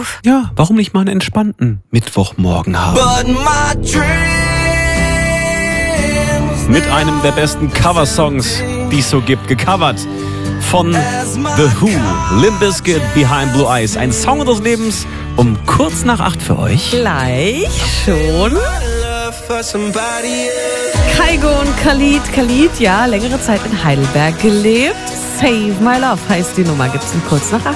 doof? Ja, warum nicht mal einen entspannten Mittwochmorgen haben? Mit einem der besten Coversongs, die es so gibt, gecovert von The Who, Limp Bizkit, Behind Blue Eyes. Ein Song unseres Lebens um kurz nach 8 für euch. Gleich schon. Kygo und Khalid, ja, längere Zeit in Heidelberg gelebt. Save My Love heißt die Nummer, gibt's um kurz nach 8.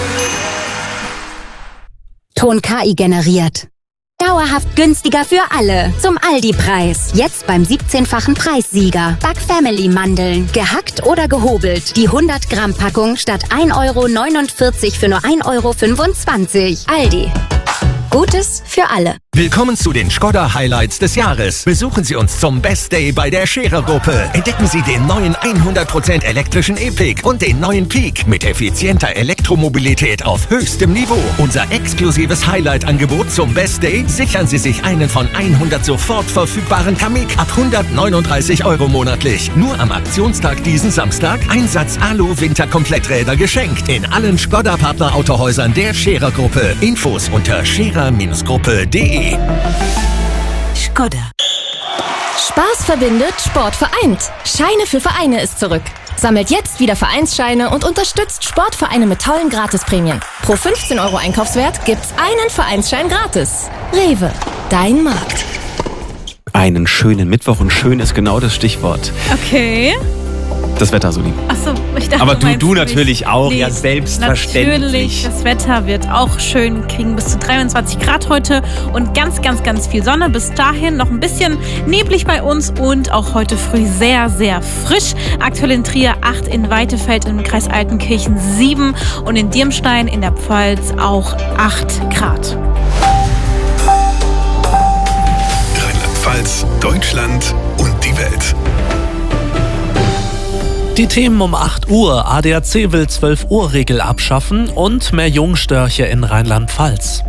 Ton KI generiert. Dauerhaft günstiger für alle. Zum Aldi-Preis. Jetzt beim 17-fachen Preissieger. Back Family Mandeln. Gehackt oder gehobelt. Die 100-Gramm-Packung statt 1,49 € für nur 1,25 €. Aldi. Gutes für alle. Willkommen zu den Škoda Highlights des Jahres. Besuchen Sie uns zum Best Day bei der Scherer-Gruppe. Entdecken Sie den neuen 100% elektrischen E-Pick und den neuen Peak mit effizienter Elektromobilität auf höchstem Niveau. Unser exklusives Highlight-Angebot zum Best Day: sichern Sie sich einen von 100 sofort verfügbaren Kamiq ab 139 € monatlich. Nur am Aktionstag diesen Samstag Einsatz Alu-Winter-Kompletträder geschenkt. In allen Škoda-Partner-Autohäusern der Scherer-Gruppe. Infos unter scherer-gruppe.de. Škoda. Spaß verbindet, Sport vereint. Scheine für Vereine ist zurück. Sammelt jetzt wieder Vereinsscheine und unterstützt Sportvereine mit tollen Gratisprämien. Pro 15 € Einkaufswert gibt's einen Vereinsschein gratis. Rewe, dein Markt. Einen schönen Mittwoch, und schön ist genau das Stichwort. Okay. Das Wetter, Suli. Achso, ich dachte, aber du natürlich auch, nee, ja, selbstverständlich. Natürlich, das Wetter wird auch schön, kriegen bis zu 23 Grad heute und ganz, ganz, ganz viel Sonne. Bis dahin noch ein bisschen neblig bei uns und auch heute früh sehr, sehr frisch. Aktuell in Trier 8, in Weitefeld im Kreis Altenkirchen 7 und in Dirmstein in der Pfalz auch 8 Grad. Rheinland-Pfalz, Deutschland und die Welt. Die Themen um 8 Uhr. ADAC will 12-Uhr-Regel abschaffen und mehr Jungstörche in Rheinland-Pfalz.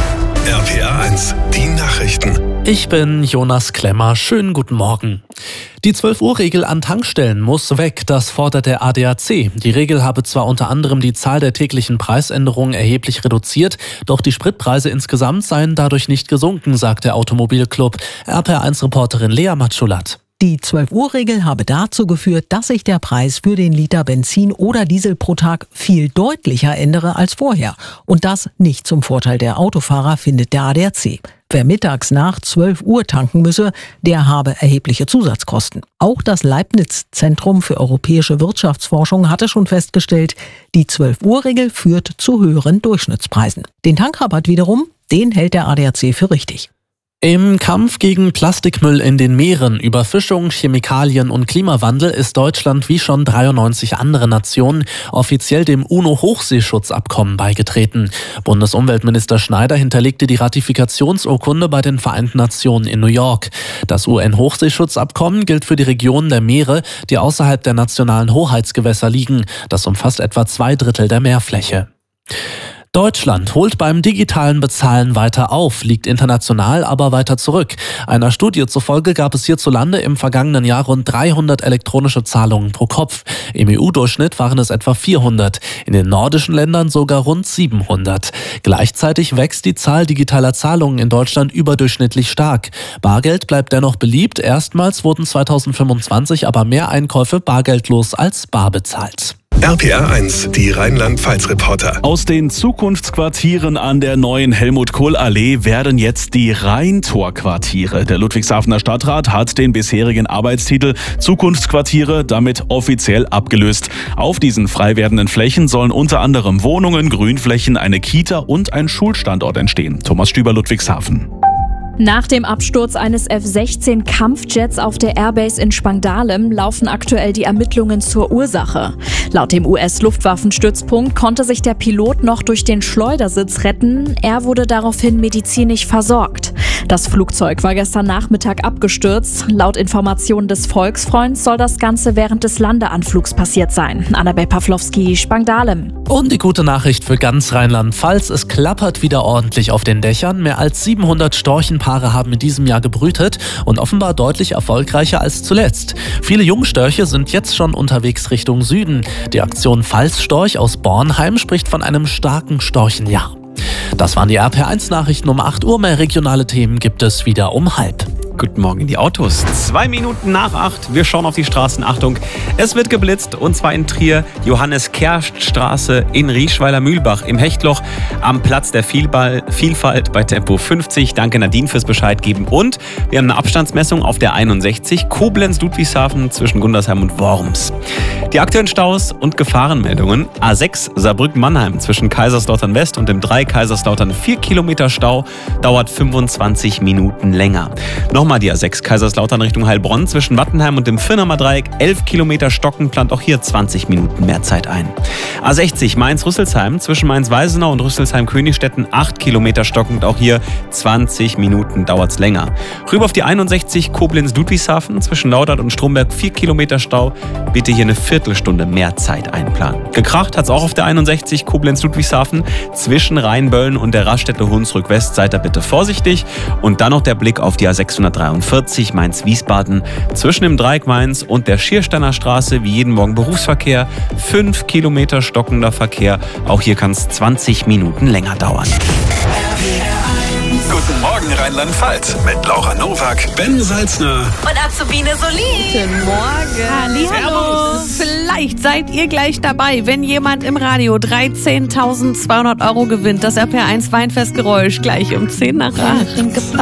RPA 1, die Nachrichten. Ich bin Jonas Klemmer. Schönen guten Morgen. Die 12-Uhr-Regel an Tankstellen muss weg, das fordert der ADAC. Die Regel habe zwar unter anderem die Zahl der täglichen Preisänderungen erheblich reduziert, doch die Spritpreise insgesamt seien dadurch nicht gesunken, sagt der Automobilclub. RPA1-Reporterin Lea Matschulat. Die 12-Uhr-Regel habe dazu geführt, dass sich der Preis für den Liter Benzin oder Diesel pro Tag viel deutlicher ändere als vorher. Und das nicht zum Vorteil der Autofahrer, findet der ADAC. Wer mittags nach 12 Uhr tanken müsse, der habe erhebliche Zusatzkosten. Auch das Leibniz-Zentrum für europäische Wirtschaftsforschung hatte schon festgestellt, die 12-Uhr-Regel führt zu höheren Durchschnittspreisen. Den Tankrabatt wiederum, den hält der ADAC für richtig. Im Kampf gegen Plastikmüll in den Meeren, Überfischung, Chemikalien und Klimawandel ist Deutschland wie schon 93 andere Nationen offiziell dem UNO-Hochseeschutzabkommen beigetreten. Bundesumweltminister Schneider hinterlegte die Ratifikationsurkunde bei den Vereinten Nationen in New York. Das UN-Hochseeschutzabkommen gilt für die Regionen der Meere, die außerhalb der nationalen Hoheitsgewässer liegen. Das umfasst etwa 2/3 der Meerfläche. Deutschland holt beim digitalen Bezahlen weiter auf, liegt international aber weiter zurück. Einer Studie zufolge gab es hierzulande im vergangenen Jahr rund 300 elektronische Zahlungen pro Kopf. Im EU-Durchschnitt waren es etwa 400, in den nordischen Ländern sogar rund 700. Gleichzeitig wächst die Zahl digitaler Zahlungen in Deutschland überdurchschnittlich stark. Bargeld bleibt dennoch beliebt. Erstmals wurden 2025 aber mehr Einkäufe bargeldlos als bar bezahlt. RPA 1, die Rheinland-Pfalz-Reporter. Aus den Zukunftsquartieren an der neuen Helmut-Kohl-Allee werden jetzt die Rheintor-Quartiere. Der Ludwigshafener Stadtrat hat den bisherigen Arbeitstitel Zukunftsquartiere damit offiziell abgelöst. Auf diesen frei werdenden Flächen sollen unter anderem Wohnungen, Grünflächen, eine Kita und ein Schulstandort entstehen. Thomas Stüber, Ludwigshafen. Nach dem Absturz eines F-16 Kampfjets auf der Airbase in Spangdahlem laufen aktuell die Ermittlungen zur Ursache. Laut dem US-Luftwaffenstützpunkt konnte sich der Pilot noch durch den Schleudersitz retten. Er wurde daraufhin medizinisch versorgt. Das Flugzeug war gestern Nachmittag abgestürzt. Laut Informationen des Volksfreunds soll das Ganze während des Landeanflugs passiert sein. Annabel Pawlowski, Spangdahlem. Und die gute Nachricht für ganz Rheinland-Pfalz: Es klappert wieder ordentlich auf den Dächern. Mehr als 700 Storchenpaare haben in diesem Jahr gebrütet und offenbar deutlich erfolgreicher als zuletzt. Viele Jungstörche sind jetzt schon unterwegs Richtung Süden. Die Aktion Pfalzstorch aus Bornheim spricht von einem starken Storchenjahr. Das waren die RPR1-Nachrichten um 8 Uhr. Mehr regionale Themen gibt es wieder um 7:30. Guten Morgen in die Autos. 2 Minuten nach 8. Wir schauen auf die Straßen. Achtung, es wird geblitzt und zwar in Trier, Johannes-Kerst-Straße in Rieschweiler-Mühlbach im Hechtloch am Platz der Vielfalt bei Tempo 50. Danke Nadine fürs Bescheid geben. Und wir haben eine Abstandsmessung auf der 61 Koblenz-Ludwigshafen zwischen Gundersheim und Worms. Die aktuellen Staus und Gefahrenmeldungen. A6 Saarbrücken-Mannheim zwischen Kaiserslautern West und dem 3 Kaiserslautern 4 Kilometer Stau, dauert 25 Minuten länger. Nochmal die A6 Kaiserslautern Richtung Heilbronn zwischen Wattenheim und dem Firnamer Dreieck 11 Kilometer Stocken, plant auch hier 20 Minuten mehr Zeit ein. A60 Mainz-Rüsselsheim zwischen Mainz-Weisenau und Rüsselsheim-Königstetten 8 Kilometer stockend, auch hier 20 Minuten dauert's länger. Rüber auf die 61 Koblenz-Ludwigshafen zwischen Laudert und Stromberg 4 Kilometer Stau, bitte hier eine Viertelstunde mehr Zeit einplanen. Gekracht hat's auch auf der 61 Koblenz-Ludwigshafen zwischen Rheinböllen und der Raststätte Hunsrück West, seid da bitte vorsichtig. Und dann noch der Blick auf die A643 Mainz-Wiesbaden zwischen dem Dreieck Mainz und der Schiersteiner Straße, wie jeden Morgen Berufsverkehr, 5 Kilometer stockender Verkehr, auch hier kann es 20 Minuten länger dauern. Guten Morgen Rheinland-Pfalz mit Laura Nowak, Ben Salzner Und Azubine Solin. Guten Morgen. Hallihallo. Vielleicht seid ihr gleich dabei, wenn jemand im Radio 13.200 € gewinnt. Das RPR1 Weinfestgeräusch gleich um 10 nach 8.